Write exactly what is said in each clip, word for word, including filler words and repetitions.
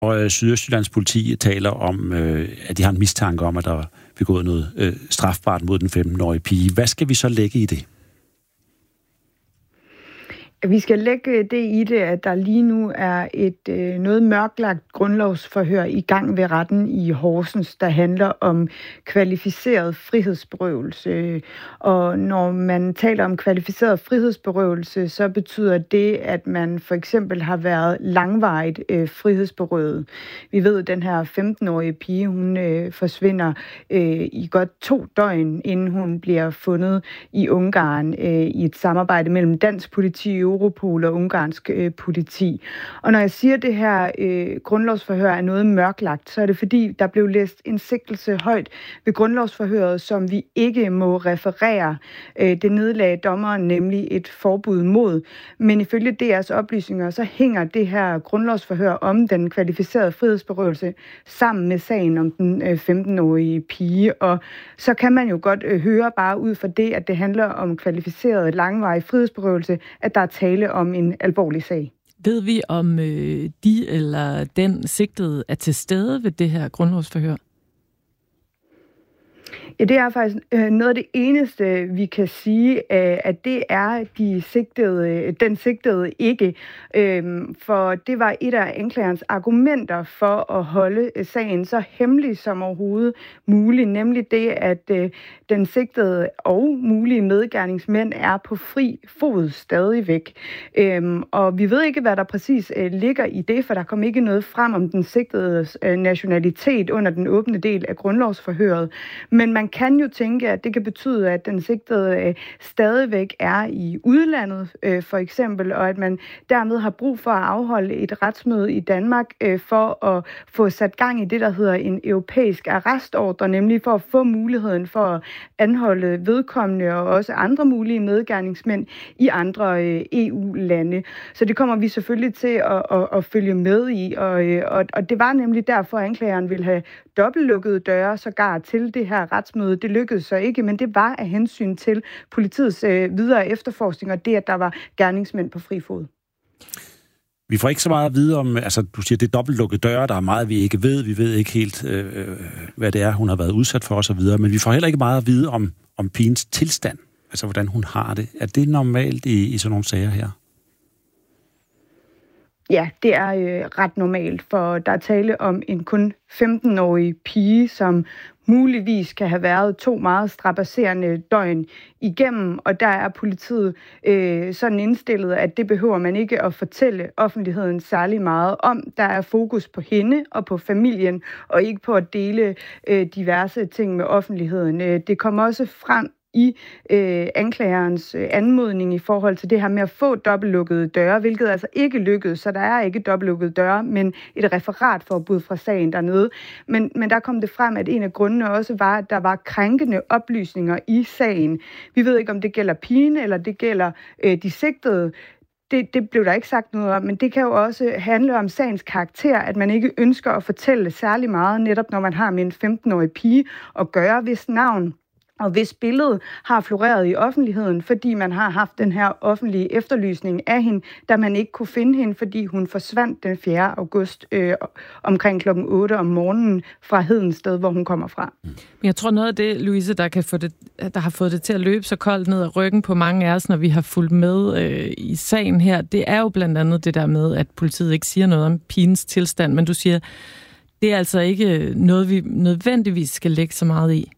Og øh, Sydøstjyllands politi taler om, øh, at de har en mistanke om, at der er begået noget øh, strafbart mod den femten-årige pige. Hvad skal vi så lægge i det? Vi skal lægge det i det, at der lige nu er et øh, noget mørklagt grundlovsforhør i gang ved retten i Horsens, der handler om kvalificeret frihedsberøvelse. Og når man taler om kvalificeret frihedsberøvelse, så betyder det, at man for eksempel har været langvarigt øh, frihedsberøvet. Vi ved, at den her femten-årige pige, hun øh, forsvinder øh, i godt to døgn, inden hun bliver fundet i Ungarn øh, i et samarbejde mellem dansk politi, Europol og ungarsk øh, politi. Og når jeg siger, at det her øh, grundlovsforhør er noget mørklagt, så er det fordi, der blev læst en sigtelse højt ved grundlovsforhøret, som vi ikke må referere. Øh, det nedlagde dommeren nemlig et forbud mod. Men ifølge D R's oplysninger, så hænger det her grundlovsforhør om den kvalificerede frihedsberøvelse sammen med sagen om den øh, femten-årige pige. Og så kan man jo godt øh, høre bare ud fra det, at det handler om kvalificeret langvarig frihedsberøvelse, at der er tale om en alvorlig sag. Ved vi, om øh, de eller den sigtede er til stede ved det her grundlovsforhør? Ja, det er faktisk øh, noget af det eneste, vi kan sige, øh, at det er de sigtede, den sigtede ikke. Øh, for det var et af anklagerens argumenter for at holde øh, sagen så hemmelig som overhovedet muligt, nemlig det, at øh, den sigtede og mulige medgerningsmænd er på fri fod stadigvæk. Øh, og vi ved ikke, hvad der præcis øh, ligger i det, for der kom ikke noget frem om den sigtedes øh, nationalitet under den åbne del af grundlovsforhøret. Men man kan jo tænke, at det kan betyde, at den sigtede øh, stadigvæk er i udlandet, øh, for eksempel, og at man dermed har brug for at afholde et retsmøde i Danmark øh, for at få sat gang i det, der hedder en europæisk arrestordre, nemlig for at få muligheden for at anholde vedkommende og også andre mulige medgerningsmænd i andre øh, E U-lande. Så det kommer vi selvfølgelig til at, at, at følge med i, og, og, og det var nemlig derfor, at anklageren ville have dobbeltlukkede døre sågar til det her retsmøde. Det lykkedes så ikke, men det var af hensyn til politiets øh, videre efterforskning, og det, at der var gerningsmænd på fri fod. Vi får ikke så meget at vide om, altså du siger, det er dobbeltlukkede døre, der er meget, vi ikke ved. Vi ved ikke helt, øh, hvad det er, hun har været udsat for osv., men vi får heller ikke meget at vide om, om pigens tilstand, altså hvordan hun har det. Er det normalt i, i sådan nogle sager her? Ja, det er øh, ret normalt, for der er tale om en kun femten-årig pige, som muligvis kan have været to meget strabasserende døgn igennem, og der er politiet øh, sådan indstillet, at det behøver man ikke at fortælle offentligheden særlig meget om. Der er fokus på hende og på familien, og ikke på at dele øh, diverse ting med offentligheden. Det kommer også frem i øh, anklagerens øh, anmodning i forhold til det her med at få dobbeltlukkede døre, hvilket altså ikke lykkedes, så der er ikke dobbeltlukkede døre, men et referatforbud fra sagen dernede. Men, men der kom det frem, at en af grundene også var, at der var krænkende oplysninger i sagen. Vi ved ikke, om det gælder pigen, eller det gælder øh, de sigtede. Det, det blev der ikke sagt noget om, men det kan jo også handle om sagens karakter, at man ikke ønsker at fortælle særlig meget, netop når man har med en femten-årig pige at gøre, hvis navn og hvis billedet har floreret i offentligheden, fordi man har haft den her offentlige efterlysning af hende, da man ikke kunne finde hende, fordi hun forsvandt den fjerde august øh, omkring klokken otte om morgenen fra Hedensted, hvor hun kommer fra. Men jeg tror noget af det, Louise, der, kan få det, der har fået det til at løbe så koldt ned ad ryggen på mange af os, når vi har fulgt med øh, i sagen her, det er jo blandt andet det der med, at politiet ikke siger noget om pigens tilstand, men du siger, det er altså ikke noget, vi nødvendigvis skal lægge så meget i.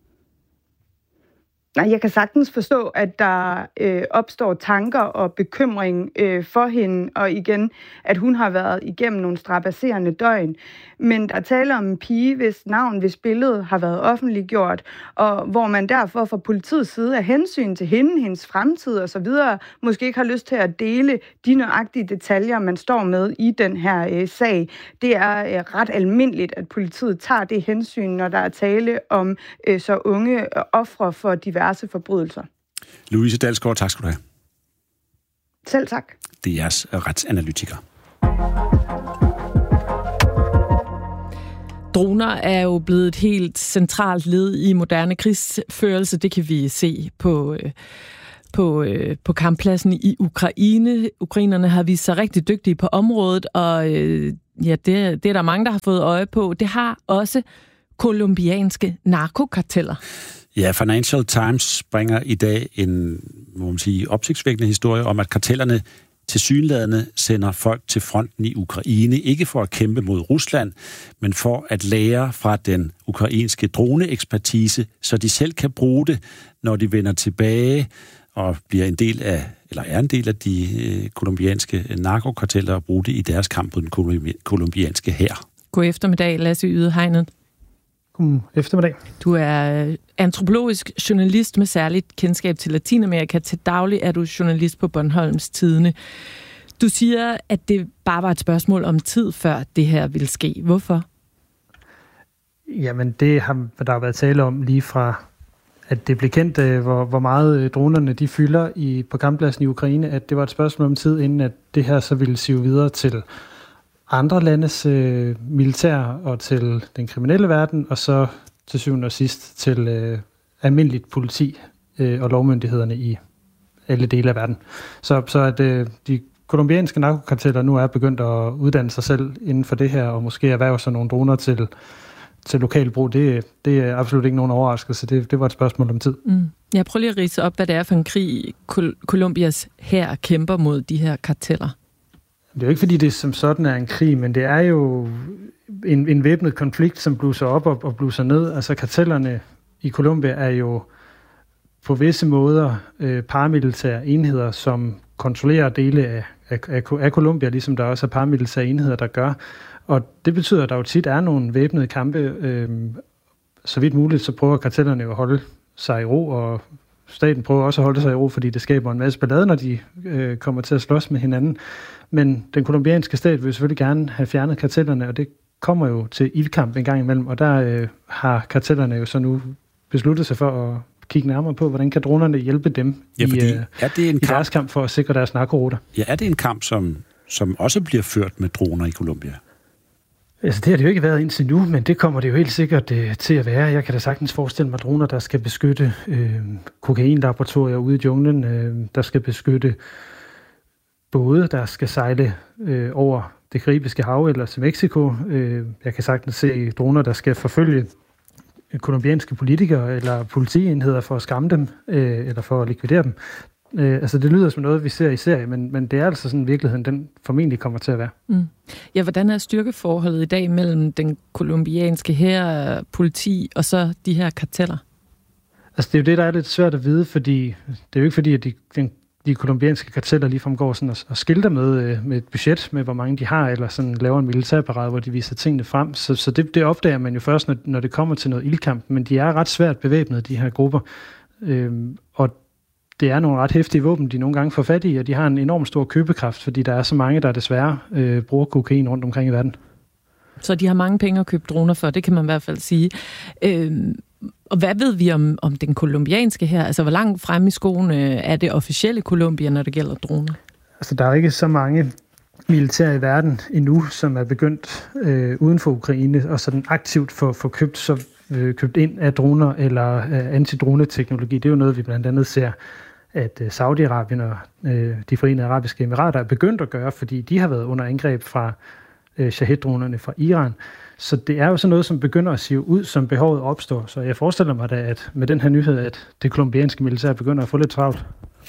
Nej, jeg kan sagtens forstå, at der øh, opstår tanker og bekymring øh, for hende, og igen, at hun har været igennem nogle strabasserende døgn. Men der taler om en pige, hvis navn, hvis billede har været offentliggjort, og hvor man derfor fra politiets side af hensyn til hende, hendes fremtid og så videre, måske ikke har lyst til at dele de nøjagtige detaljer, man står med i den her øh, sag. Det er øh, ret almindeligt, at politiet tager det hensyn, når der er tale om øh, så unge øh, ofre for diverse forbrydelser. Louise Dalsgaard, tak skal du have. Selv tak. Det er jeres retsanalytiker. Droner er jo blevet et helt centralt led i moderne krigsførelse. Det kan vi se på, på, på kamppladsen i Ukraine. Ukrainerne har vist sig rigtig dygtige på området, og ja, det, det er der mange, der har fået øje på. Det har også kolumbianske narkokarteller. Ja, Financial Times bringer i dag en, må man sige, opsigtsvækkende historie om, at kartellerne tilsyneladende sender folk til fronten i Ukraine, ikke for at kæmpe mod Rusland, men for at lære fra den ukrainske droneekspertise, så de selv kan bruge det, når de vender tilbage og bliver en del af, eller er en del af de øh, kolumbianske narkokarteller og bruge det i deres kamp mod den kolumbi- kolumbianske hær. God eftermiddag, Lasse Ydehegnet. God eftermiddag. Du er antropologisk journalist med særligt kendskab til Latinamerika. Til daglig er du journalist på Bornholms Tidende. Du siger, at det bare var et spørgsmål om tid, før det her ville ske. Hvorfor? Jamen, det har der har været tale om lige fra, at det blev kendt, hvor, hvor meget dronerne de fylder i, på kamppladsen i Ukraine, at det var et spørgsmål om tid, inden at det her så ville sive videre til andre landes øh, militær og til den kriminelle verden, og så til syvende og sidst til øh, almindeligt politi øh, og lovmyndighederne i alle dele af verden. Så, så at øh, de kolumbianske narkokarteller nu er begyndt at uddanne sig selv inden for det her, og måske erhverve sig nogle droner til, til lokal brug, det, det er absolut ikke nogen overraskelse. Det, det var et spørgsmål om tid. Mm. Jeg prøver lige at ridse op, hvad det er for en krig, Kol- Colombias hær kæmper mod de her karteller. Det er jo ikke, fordi det som sådan er en krig, men det er jo en, en væbnet konflikt, som bluser op og, og bluser ned. Altså kartellerne i Colombia er jo på visse måder øh, paramilitære enheder, som kontrollerer dele af, af, af, af Colombia, ligesom der også er paramilitære enheder, der gør. Og det betyder, at der jo tit er nogle væbnede kampe. Øh, så vidt muligt, så prøver kartellerne jo at holde sig i ro, og staten prøver også at holde sig i ro, fordi det skaber en masse ballade, når de øh, kommer til at slås med hinanden. Men den kolumbianske stat vil selvfølgelig gerne have fjernet kartellerne, og det kommer jo til ildkamp en gang imellem, og der øh, har kartellerne jo så nu besluttet sig for at kigge nærmere på, hvordan kan dronerne hjælpe dem ja, fordi, i, øh, er det en i kamp, deres kamp for at sikre deres narkoruter. Ja, er det en kamp, som, som også bliver ført med droner i Colombia? Altså, det har det jo ikke været indtil nu, men det kommer det jo helt sikkert øh, til at være. Jeg kan da sagtens forestille mig droner, der skal beskytte øh, kokainlaboratorier ude i junglen, øh, der skal beskytte både, der skal sejle øh, over det Karibiske hav eller til Mexico. Øh, jeg kan sagtens se droner, der skal forfølge kolumbianske politikere eller politienheder for at skræmme dem, øh, eller for at likvidere dem. Øh, altså det lyder som noget, vi ser i serie, men, men det er altså sådan virkeligheden, den formentlig kommer til at være. Mm. Ja, hvordan er styrkeforholdet i dag mellem den kolumbianske hær, politi og så de her karteller? Altså det er jo det, der er lidt svært at vide, fordi det er jo ikke fordi, at de, den, de kolumbianske karteller ligefrem går sådan og, og skilter med, med et budget, med hvor mange de har, eller sådan laver en militærparade, hvor de viser tingene frem. Så, så det, det opdager man jo først, når, når det kommer til noget ildkamp, men de er ret svært bevæbnet, de her grupper. Øhm, og det er nogle ret heftige våben, de nogle gange får fat i, og de har en enorm stor købekraft, fordi der er så mange, der desværre øh, bruger kokain rundt omkring i verden. Så de har mange penge at købe droner for, det kan man i hvert fald sige. Øhm, og hvad ved vi om, om den kolumbianske her? Altså, hvor langt fremme i skoene er det officielle Colombia, når det gælder droner? Altså, der er ikke så mange militære i verden endnu, som er begyndt øh, uden for Ukraine, og sådan aktivt for, for købt, så, øh, købt ind af droner eller øh, antidroneteknologi. Det er jo noget, vi blandt andet ser, at øh, Saudi-Arabien og øh, de Forenede Arabiske Emirater er begyndt at gøre, fordi de har været under angreb fra øh, Shahed-dronerne fra Iran. Så det er jo sådan noget, som begynder at sive ud, som behovet opstår. Så jeg forestiller mig da, at med den her nyhed, at det kolumbianske militær begynder at få lidt travlt.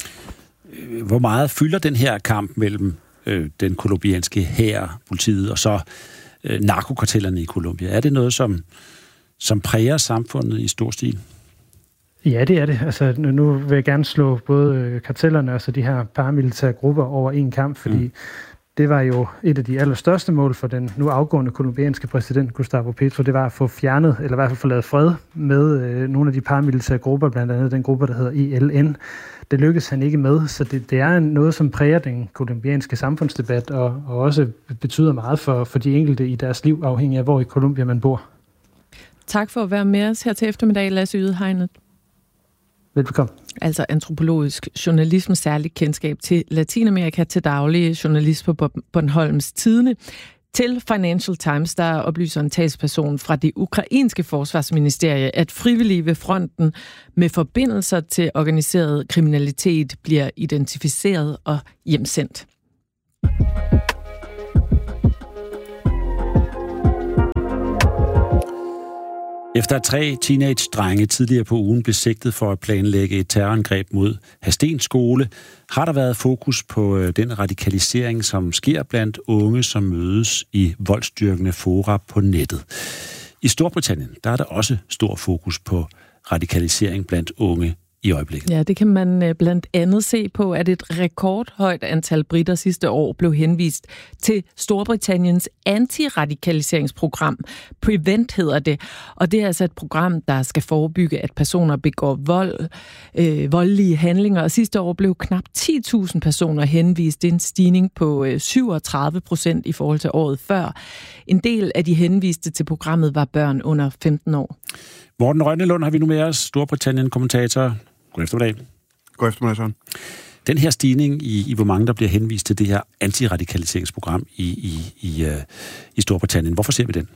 Hvor meget fylder den her kamp mellem øh, den kolumbianske hær, politiet og så øh, narkokartellerne i Colombia? Er det noget, som, som præger samfundet i stor stil? Ja, det er det. Altså, nu vil jeg gerne slå både kartellerne og så de her paramilitære grupper over en kamp, fordi mm. det var jo et af de allerstørste mål for den nu afgående kolumbianske præsident Gustavo Petro. Det var at få fjernet, eller i hvert fald få lavet fred med øh, nogle af de paramilitære grupper, blandt andet den gruppe, der hedder I L N. Det lykkedes han ikke med, så det, det er noget, som præger den kolumbianske samfundsdebat, og, og også betyder meget for, for de enkelte i deres liv, afhængig af, hvor i Colombia man bor. Tak for at være med os her til eftermiddag, Lasse Ydehegnet. Velbekomme. Altså antropologisk journalist med særlig kendskab til Latinamerika, til daglig journalist på Bornholms Tidende. Til Financial Times, der oplyser en talsperson fra det ukrainske forsvarsministerie, at frivillige ved fronten med forbindelser til organiseret kriminalitet bliver identificeret og hjemsendt. Efter at tre teenage-drenge tidligere på ugen blev sigtet for at planlægge et terrorangreb mod Hadsten skole, har der været fokus på den radikalisering, som sker blandt unge, som mødes i voldsdyrkende fora på nettet. I Storbritannien der er der også stor fokus på radikalisering blandt unge i øjeblikket. Ja, det kan man blandt andet se på, at et rekordhøjt antal briter sidste år blev henvist til Storbritanniens antiradikaliseringsprogram. Prevent hedder det, og det er altså et program, der skal forebygge, at personer begår vold, øh, voldelige handlinger, og sidste år blev knap ti tusind personer henvist. Det er en stigning på øh, syvogtredive procent i forhold til året før. En del af de henviste til programmet var børn under femten år. Morten Rønnelund har vi nu med os, Storbritannien-kommentator. God eftermiddag. God eftermiddag, Søren. Den her stigning i, i hvor mange der bliver henvist til det her antiradikaliseringsprogram i, i, i, uh, i Storbritannien, hvorfor ser vi den?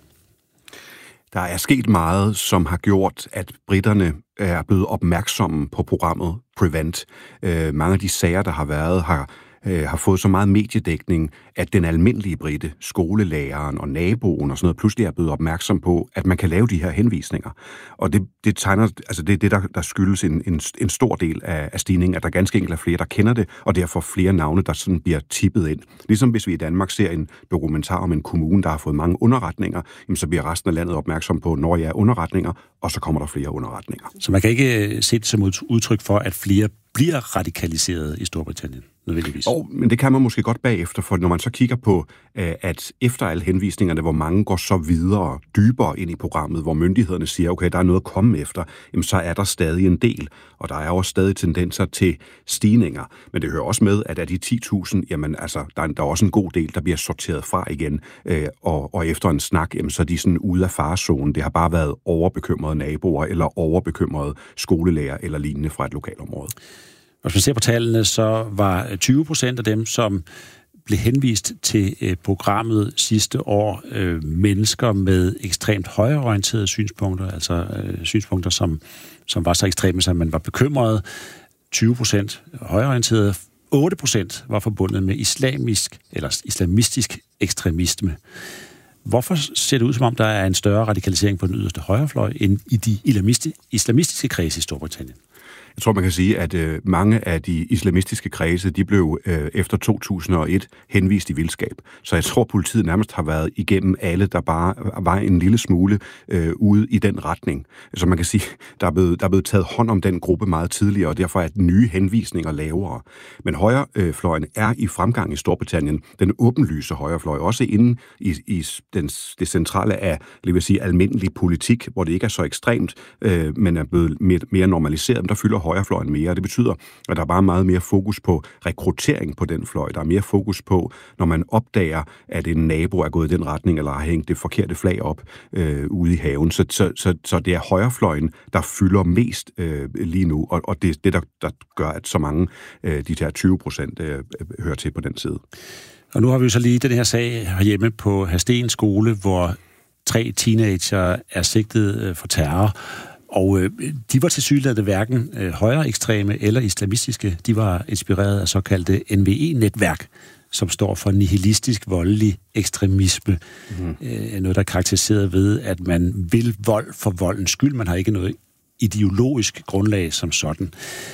Der er sket meget, som har gjort, at briterne er blevet opmærksomme på programmet Prevent. Uh, mange af de sager, der har været, har har fået så meget mediedækning, at den almindelige brite, skolelæreren og naboen og sådan noget, pludselig er blevet opmærksom på, at man kan lave de her henvisninger. Og det, det tegner, altså det er det, der, der skyldes en, en, en stor del af, af stigningen, at der ganske enkelt er flere, der kender det, og derfor flere navne, der sådan bliver tippet ind. Ligesom hvis vi i Danmark ser en dokumentar om en kommune, der har fået mange underretninger, jamen så bliver resten af landet opmærksom på, når jeg er underretninger, og så kommer der flere underretninger. Så man kan ikke se det som et udtryk for, at flere bliver radikaliseret i Storbritannien? Oh, men det kan man måske godt bagefter, for når man så kigger på, at efter alle henvisningerne, hvor mange går så videre, dybere ind i programmet, hvor myndighederne siger, okay, der er noget at komme efter, jamen så er der stadig en del, og der er også stadig tendenser til stigninger. Men det hører også med, at af de ti tusind, jamen altså, der er, der er også en god del, der bliver sorteret fra igen, og, og efter en snak, jamen så er de sådan ude af farezonen. Det har bare været overbekymrede naboer, eller overbekymrede skolelærer, eller lignende fra et lokalområde. Hvis man ser på tallene, så var tyve procent af dem, som blev henvist til øh, programmet sidste år, øh, mennesker med ekstremt højreorienterede synspunkter, altså øh, synspunkter, som, som var så ekstreme, at man var bekymret. tyve procent højreorienterede, otte procent var forbundet med islamisk eller islamistisk ekstremisme. Hvorfor ser det ud, som om der er en større radikalisering på den yderste højrefløj end i de islamistiske kredse i Storbritannien? Jeg tror, man kan sige, at øh, mange af de islamistiske kredse, de blev øh, efter to tusind og et henvist i vildskab. Så jeg tror, politiet nærmest har været igennem alle, der bare var en lille smule øh, ude i den retning. Så man kan sige, der er, blevet, der er blevet taget hånd om den gruppe meget tidligere, og derfor er de nye henvisninger lavere. Men højrefløjen er i fremgang i Storbritannien. Den åbenlyse højrefløj, også inde i, i den, det centrale af, det vil sige, almindelig politik, hvor det ikke er så ekstremt, øh, men er blevet mere, mere normaliseret. Men der fylder højrefløjen mere, og det betyder, at der er bare meget mere fokus på rekruttering på den fløj. Der er mere fokus på, når man opdager, at en nabo er gået i den retning, eller har hængt det forkerte flag op øh, ude i haven. Så, så, så, så det er højrefløjen, der fylder mest øh, lige nu, og, og det er det, der, der gør, at så mange, øh, de der tyve procent, øh, hører til på den side. Og nu har vi jo så lige den her sag herhjemme på Hadsten skole, hvor tre teenager er sigtet for terror. Og øh, de var tilsyneladende hverken øh, højre ekstreme eller islamistiske. De var inspireret af såkaldte N V E-netværk, som står for nihilistisk voldelig ekstremisme. Mm. Øh, noget, der er karakteriseret ved, at man vil vold for voldens skyld. Man har ikke noget ideologisk grundlag som sådan.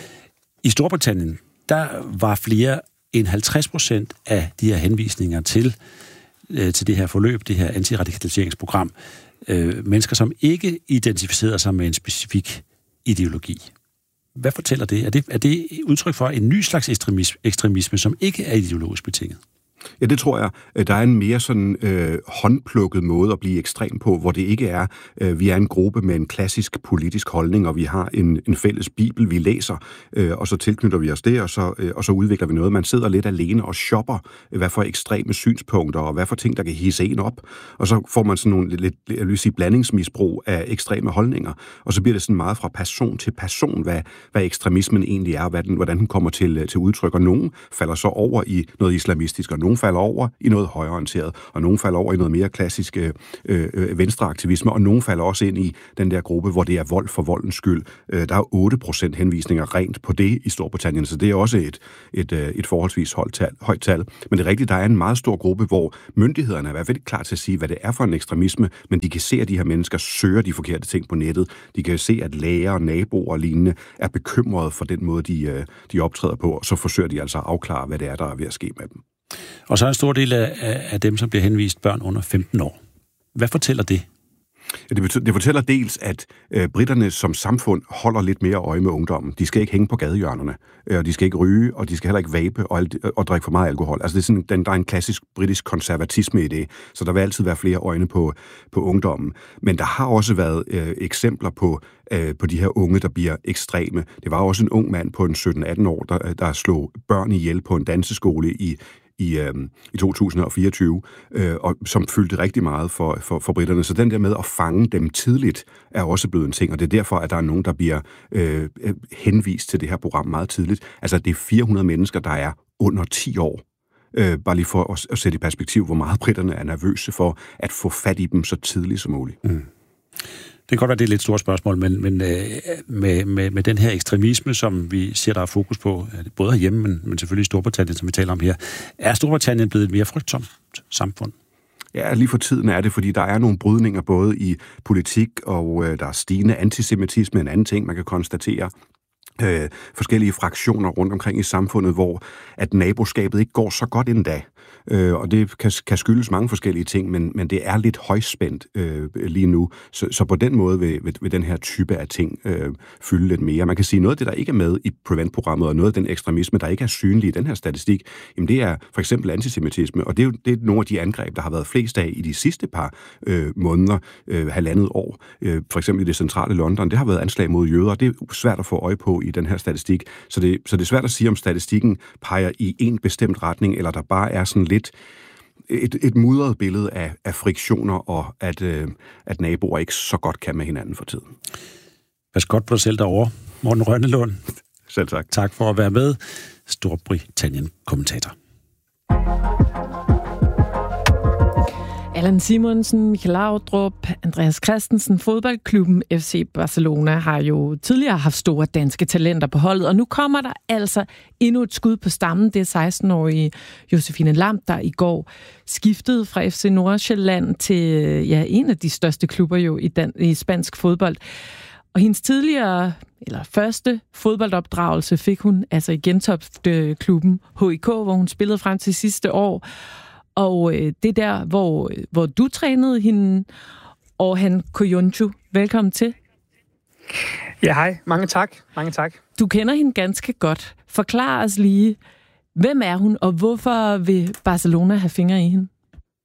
I Storbritannien, der var flere end halvtreds procent af de her henvisninger til, øh, til det her forløb, det her antiradikaliseringsprogram, Øh, mennesker, som ikke identificerer sig med en specifik ideologi. Hvad fortæller det? Er det, er det udtryk for en ny slags ekstremisme, ekstremisme, som ikke er ideologisk betinget? Ja, det tror jeg. Der er en mere sådan øh, håndplukket måde at blive ekstrem på, hvor det ikke er, øh, vi er en gruppe med en klassisk politisk holdning, og vi har en, en fælles bibel, vi læser, øh, og så tilknytter vi os det, og så, øh, og så udvikler vi noget. Man sidder lidt alene og shopper, øh, hvad for ekstreme synspunkter, og hvad for ting, der kan hisse en op. Og så får man sådan nogle lidt, jeg vil sige, blandingsmisbrug af ekstreme holdninger, og så bliver det sådan meget fra person til person, hvad, hvad ekstremismen egentlig er, hvad den, hvordan den kommer til, til udtryk, og nogen falder så over i noget islamistisk, og nogen nogen falder over i noget højreorienteret, og nogen falder over i noget mere klassisk øh, øh, venstreaktivisme, og nogen falder også ind i den der gruppe, hvor det er vold for voldens skyld. Øh, der er otte procent henvisninger rent på det i Storbritannien, så det er også et, et, et forholdsvis højt tal, højt tal. Men det er rigtigt, der er en meget stor gruppe, hvor myndighederne er i hvert fald klar til at sige, hvad det er for en ekstremisme, men de kan se, at de her mennesker søger de forkerte ting på nettet. De kan se, at læger, naboer og lignende er bekymrede for den måde, de, de optræder på, og så forsøger de altså at afklare, hvad det er, der er ved at ske med dem. Og så er en stor del af, af dem, som bliver henvist, børn under femten år. Hvad fortæller det? Det fortæller dels, at øh, britterne som samfund holder lidt mere øje med ungdommen. De skal ikke hænge på gadehjørnerne, øh, og de skal ikke ryge, og de skal heller ikke vape og, og drikke for meget alkohol. Altså det er sådan, den, der er en klassisk britisk konservatisme i det, så der vil altid være flere øjne på, på ungdommen. Men der har også været øh, eksempler på, øh, på de her unge, der bliver ekstreme. Det var også en ung mand på en sytten atten år, der, der slog børn ihjel på en danseskole i i, øh, i to tusind og fireogtyve, øh, og som fyldte rigtig meget for, for, for britterne. Så den der med at fange dem tidligt er også blevet en ting, og det er derfor, at der er nogen, der bliver øh, henvist til det her program meget tidligt. Altså, det er fire hundrede mennesker, der er under ti år. Øh, bare lige for at, at sætte i perspektiv, hvor meget britterne er nervøse for at få fat i dem så tidligt som muligt. Mm. Det kan godt være, det er et lidt stort spørgsmål, men, men øh, med, med, med den her ekstremisme, som vi ser, der er fokus på, både herhjemme, men, men selvfølgelig i Storbritannien, som vi taler om her, er Storbritannien blevet et mere frygtsomt samfund? Ja, lige for tiden er det, fordi der er nogle brydninger både i politik, og øh, der er stigende antisemitisme, en anden ting, man kan konstatere. Øh, forskellige fraktioner rundt omkring i samfundet, hvor at naboskabet ikke går så godt endda. Øh, og det kan, kan skyldes mange forskellige ting, men, men det er lidt højspændt øh, lige nu. Så, så på den måde vil, vil, vil den her type af ting øh, fylde lidt mere. Man kan sige, noget af det, der ikke er med i Prevent-programmet, og noget af den ekstremisme, der ikke er synlig i den her statistik, jamen det er for eksempel antisemitisme, og det er jo det er nogle af de angreb, der har været flest af i de sidste par øh, måneder, øh, halvandet år. Øh, for eksempel i det centrale London, det har været anslag mod jøder, det er svært at få øje på i den her statistik. Så det, så det er svært at sige, om statistikken peger i en bestemt retning, eller der bare er sådan lidt et, et mudret billede af, af friktioner, og at, øh, at naboer ikke så godt kan med hinanden for tiden. Pas godt på dig selv derovre, Morten Rønnelund. Selv tak. Tak for at være med, Storbritannien-kommentator. Allan Simonsen, Michael Laudrup, Andreas Christensen, fodboldklubben F C Barcelona har jo tidligere haft store danske talenter på holdet, og nu kommer der altså endnu et skud på stammen. Det er seksten-årige Josefine Lam, der i går skiftede fra F C Nordsjælland til ja, en af de største klubber jo i, dan- i spansk fodbold. Og hendes tidligere, eller første fodboldopdragelse fik hun altså i Gentofte-klubben H I K, hvor hun spillede frem til sidste år. Og øh, det er der, hvor, hvor du trænede hende, og han Koyuncu. Velkommen til. Ja, hej. Mange tak. Mange tak. Du kender hende ganske godt. Forklar os lige, hvem er hun, og hvorfor vil Barcelona have fingre i hende?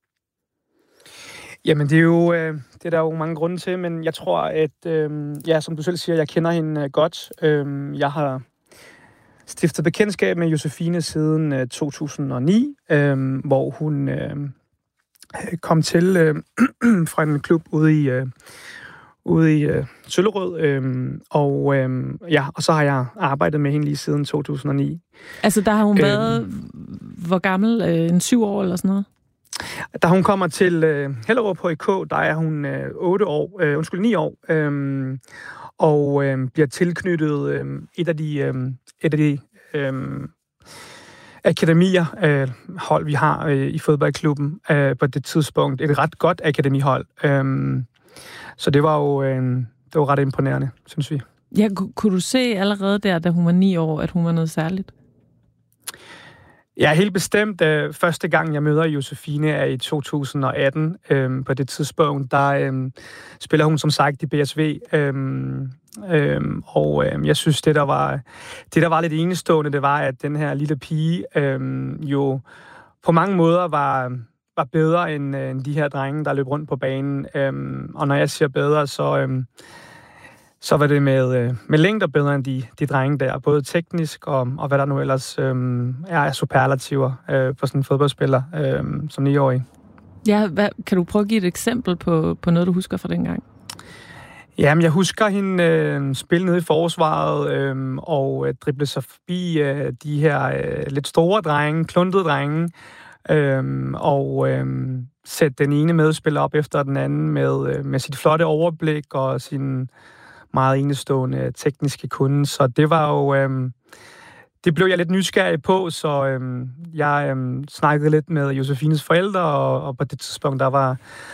Jamen, det er jo øh, det er der jo mange grunde til, men jeg tror, at øh, ja, som du selv siger, jeg kender hende øh, godt. Øh, jeg har stiftet bekendtskab med Josefine siden øh, to tusind og ni, øh, hvor hun øh, kom til øh, fra en klub ude i øh, ude i øh, Søllerød, øh, og øh, ja, og så har jeg arbejdet med hende lige siden to tusind og ni. Altså, der har hun øh, været hvor gammel? Øh, en syv år eller sådan noget? Da hun kommer til øh, Hellerup H I K, der er hun øh, otte år, øh, undskyld, ni år, øh, og øh, bliver tilknyttet øh, et af de øh, et af de øh, akademier, øh, hold vi har øh, i fodboldklubben øh, på det tidspunkt. Et ret godt akademihold. Øh, så det var jo øh, det var ret imponerende, synes vi. Ja, kunne du se allerede der, da hun var ni år, at hun var noget særligt? Ja, helt bestemt. Øh, første gang, jeg møder Josefine, er i to tusind og atten. Øh, på det tidspunkt, der øh, spiller hun som sagt i B S V. Øh, øh, og øh, jeg synes, det der, var, det der var lidt enestående, det var, at den her lille pige øh, jo på mange måder var, var bedre end, øh, end de her drenge, der løb rundt på banen. Øh, og når jeg siger bedre, så... Øh, så var det med, med længder bedre end de, de drenge der, både teknisk og, og hvad der nu ellers øhm, er superlativer øh, på sådan en fodboldspiller øh, som niårig. Ja, hvad, kan du prøve at give et eksempel på, på noget, du husker fra dengang? Jamen, jeg husker hende øh, spille nede i forsvaret øh, og øh, drible sig forbi øh, de her øh, lidt store drenge, kluntede drenge, øhm, og øhm, sætte den ene medspiller op efter den anden med, øh, med sit flotte overblik og sin meget enestående tekniske kunde. Så det var jo... Øhm, det blev jeg lidt nysgerrig på, så øhm, jeg øhm, snakkede lidt med Josefines forældre, og, og på det tidspunkt, der var...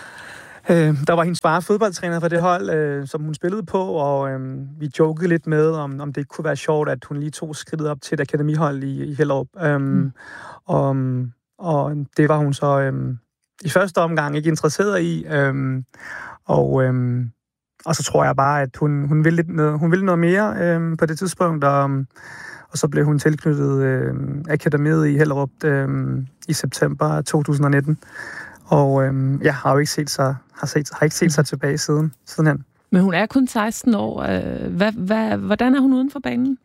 Øh, der var hendes far fodboldtræner for det hold, øh, som hun spillede på, og øh, vi jokede lidt med, om, om det kunne være sjovt, at hun lige tog skridtet op til et akademihold i, i Hellerup. Øh, mm. og, og det var hun så øh, i første omgang ikke interesseret i, øh, og, øh, og så tror jeg bare, at hun, hun, ville, lidt noget, hun ville noget mere øh, på det tidspunkt, og, og så blev hun tilknyttet øh, akademiet i Hellerup øh, i september to tusind nitten. Og øhm, jeg har jo ikke set sig, har set, har ikke set sig tilbage siden, sidenhen. Men hun er kun seksten år. Hvad, hvad, hvordan er hun uden for banen?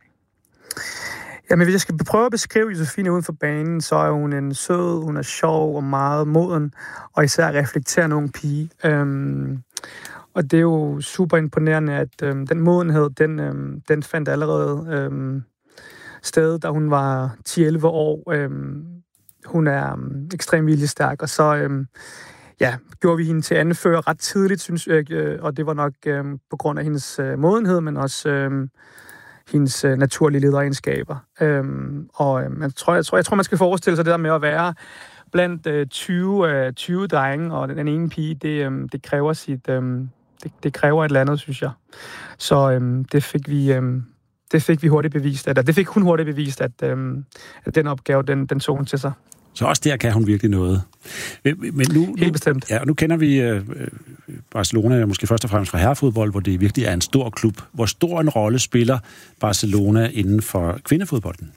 Jamen, hvis jeg skal prøve at beskrive Josefine uden for banen, så er hun en sød, hun er sjov og meget moden, og især reflekterende ung pige. Øhm, og det er jo super imponerende, at øhm, den modenhed, den, øhm, den fandt allerede øhm, sted, da hun var ti til elleve år. Øhm, Hun er um, ekstremt viljestærk, og så um, ja, gjorde vi hende til anfører ret tidligt, synes jeg, øh, og det var nok um, på grund af hendes uh, modenhed, men også um, hendes uh, naturlige lederegenskaber. Um, og um, jeg, tror, jeg, tror, jeg tror, man skal forestille sig det der med at være blandt uh, tyve, uh, tyve drenge, og den ene pige, det, um, det kræver sit, um, det, det kræver et eller andet, synes jeg. Så um, det fik vi... Um, Det fik vi hurtigt bevist, at, det fik hun hurtigt bevist, at, øhm, at den opgave, den, den tog hun til sig. Så også der kan hun virkelig noget. Men, men nu, Helt bestemt. Ja, nu kender vi øh, Barcelona måske først og fremmest fra herrefodbold, hvor det virkelig er en stor klub. Hvor stor en rolle spiller Barcelona inden for kvindefodbolden?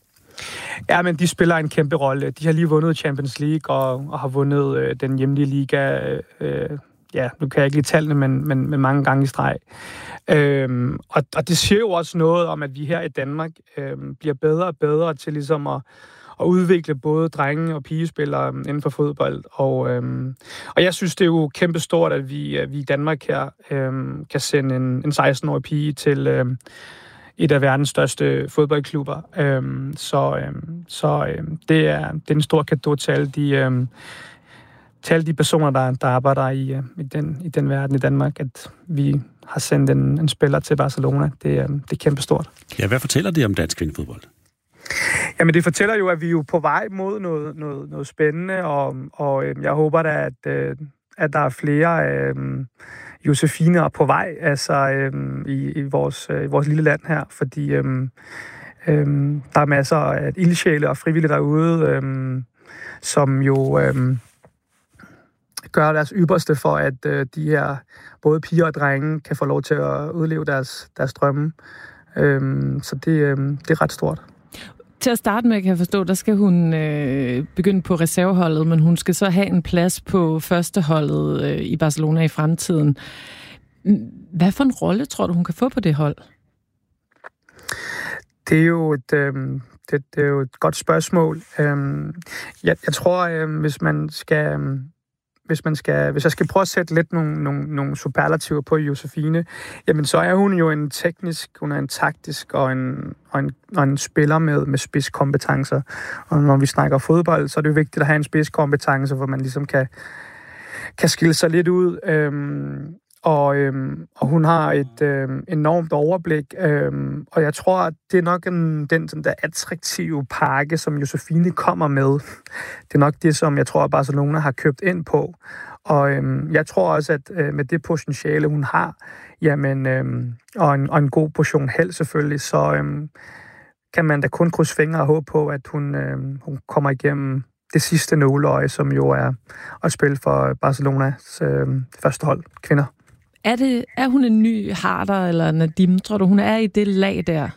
Ja, men de spiller en kæmpe rolle. De har lige vundet Champions League og, og har vundet øh, den hjemlige liga. Øh, ja, nu kan jeg ikke lide tallene, men, men, men mange gange i streg. Øhm, og, og det siger jo også noget om, at vi her i Danmark øhm, bliver bedre og bedre til ligesom at, at udvikle både drenge- og pigespillere inden for fodbold. Og, øhm, og jeg synes, det er jo kæmpestort, at vi, at vi i Danmark her øhm, kan sende en, en seksten-årig pige til øhm, et af verdens største fodboldklubber. Øhm, så øhm, så øhm, det, er, det er en stor cadeau til alle de... Øhm, til alle de personer, der, der arbejder i, i, den, i den verden i Danmark, at vi har sendt en, en spiller til Barcelona. Det, det er kæmpestort. Ja, hvad fortæller det om dansk kvindefodbold? Jamen, det fortæller jo, at vi er jo på vej mod noget, noget, noget spændende, og, og jeg håber da, at, at der er flere øh, Josefiner på vej altså, øh, i, i, vores, i vores lille land her, fordi øh, øh, der er masser af ildsjæle og frivillige derude, øh, som jo... Øh, gøre deres ypperste for, at øh, de her både piger og drenge kan få lov til at udleve deres, deres drømme. Øhm, så det, øh, det er ret stort. Til at starte med, kan jeg forstå, der skal hun øh, begynde på reserveholdet, men hun skal så have en plads på førsteholdet øh, i Barcelona i fremtiden. Hvad for en rolle tror du, hun kan få på det hold? Det er jo et... Øh, det, det er jo et godt spørgsmål. Øh, jeg, jeg tror, øh, hvis man skal... Øh, Hvis, man skal, hvis jeg skal prøve at sætte lidt nogle, nogle, nogle superlativer på Josefine, jamen så er hun jo en teknisk, hun er en taktisk og en, og en, og en spiller med, med spidskompetencer. Og når vi snakker fodbold, så er det jo vigtigt at have en spidskompetence, hvor man ligesom kan, kan skille sig lidt ud. Øhm, og, øhm, og hun har et øhm, enormt overblik, øhm, og jeg tror, at det er nok en, den sådan der attraktive pakke, som Josefine kommer med. Det er nok det, som jeg tror, at Barcelona har købt ind på. Og øhm, jeg tror også, at øh, med det potentiale, hun har, jamen, øhm, og, en, og en god portion held selvfølgelig, så øhm, kan man da kun krydse fingre og håbe på, at hun, øhm, hun kommer igennem det sidste nåleøje, som jo er at spille for Barcelonas øhm, første hold, kvinder. Er, det, er hun en ny Harder eller Nadim? Tror du, hun er i det lag der?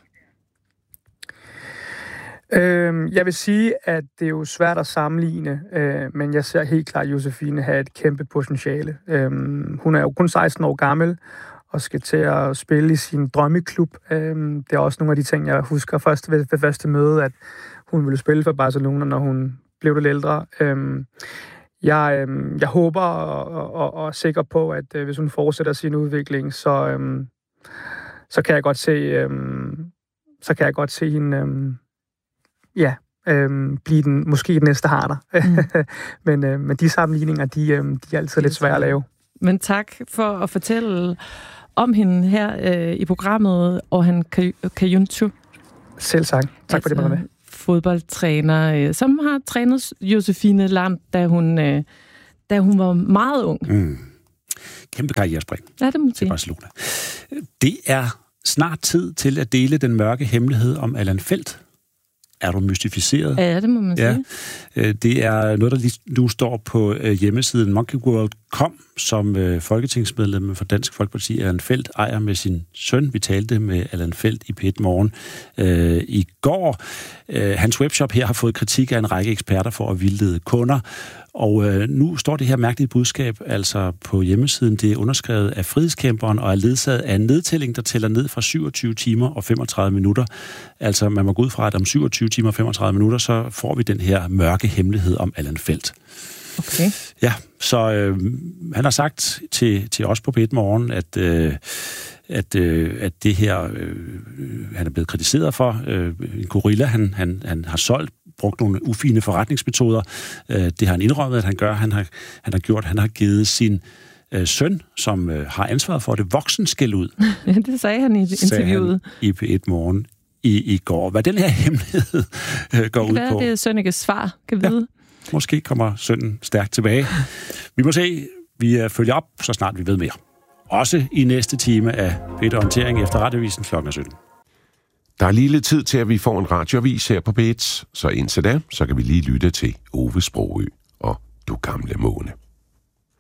Øhm, jeg vil sige, at det er jo svært at sammenligne, øh, men jeg ser helt klart Josefine have et kæmpe potentiale. Øhm, hun er jo kun seksten år gammel og skal til at spille i sin drømmeklub. Øhm, det er også nogle af de ting, jeg husker først ved, ved første møde, at hun ville spille for Barcelona, når hun blev lidt ældre. Øhm, Jeg, øh, jeg håber og, og, og er sikker på, at øh, hvis hun fortsætter sin udvikling, så, øh, så kan jeg godt se, øh, så kan jeg godt se hende, øh, ja, øhm, blive den, måske den næste Harder. Mm. men, øh, men de sammenligninger, de, øh, de er altid lidt svære at lave. Men tak for at fortælle om hende her øh, i programmet, og han Kayuntu. Selv tak. Tak altså, for det, Marianne. Fodboldtræner, øh, som har trænet Josefine Lam, da hun, øh, da hun var meget ung. Mm. Kæmpe karrierespring. Ja, det må man sige. Til Barcelona. Det er snart tid til at dele den mørke hemmelighed om Allan Feldt. Er du mystificeret? Ja, det må man ja. sige. Det er noget, der lige nu står på hjemmesiden monkey world punktum com, som folketingsmedlem for Dansk Folkeparti, Allan Feldt, ejer med sin søn. Vi talte med Allan Feldt i P et Morgen øh, i går. Øh, hans webshop her har fået kritik af en række eksperter for at vildlede kunder. Og øh, nu står det her mærkelige budskab altså på hjemmesiden. Det er underskrevet af frihedskæmperen og er ledsaget af en nedtælling, der tæller ned fra syvogtyve timer og femogtredive minutter. Altså man må gå ud fra, at om syvogtyve timer og femogtredive minutter, så får vi den her mørke hemmelighed om Allan Feldt. Okay. Ja, så øh, han har sagt til, til os på P et Morgen, at, øh, at, øh, at det her, øh, han er blevet kritiseret for, øh, en gorilla, han, han, han har solgt, brugt nogle ufine forretningsmetoder. Øh, det har han indrømmet, at han gør. Han har, han har gjort, han har givet sin øh, søn, som øh, har ansvaret for det, voksenskæld ud. Ja, det sagde han i interviewet. Han i P et Morgen i, i går. Hvad den her hemmelighed øh, går ud på. Det er Sønnekes svar, kan vide. Ja. Måske kommer sønnen stærkt tilbage. Vi må se. Vi følger op, så snart vi ved mere. Også i næste time af P et Orientering efter Radioavisen klokken sytten. Der er lige lidt tid til, at vi får en radioavis her på P et, så indtil da, så kan vi lige lytte til Ove Sprogøe og Du gamle måne.